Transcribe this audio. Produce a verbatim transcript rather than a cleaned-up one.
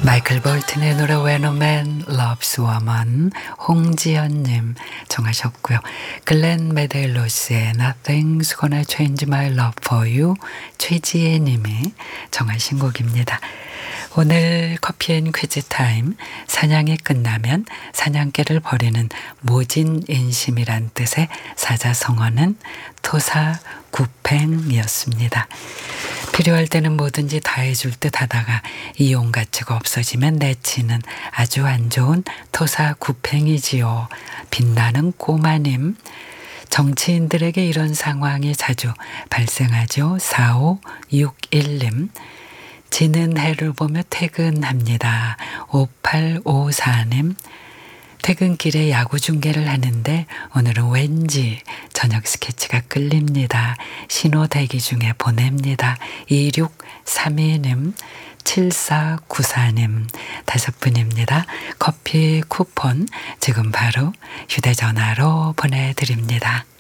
마이클 볼튼의 노래 When a Man Loves Woman, 홍지연님 정하셨고요. 글렌 메델로스의 Nothing's Gonna Change My Love For You, 최지혜님이 정하신 곡입니다. 오늘 커피앤 퀴즈 타임, 사냥이 끝나면 사냥개를 버리는 모진인심이란 뜻의 사자성어는 토사구팽이었습니다. 필요할 때는 뭐든지 다 해줄 듯 하다가 이용 가치가 없어지면 내치는 아주 안 좋은 토사구팽이지요. 빛나는 꼬마님. 정치인들에게 이런 상황이 자주 발생하죠. 사오육일님. 지는 해를 보며 퇴근합니다. 오팔오사님. 퇴근길에 야구 중계를 하는데 오늘은 왠지 저녁 스케치가 끌립니다. 신호 대기 중에 보냅니다. 이육삼이님, 칠사구사님 다섯 분입니다. 커피 쿠폰 지금 바로 휴대전화로 보내드립니다.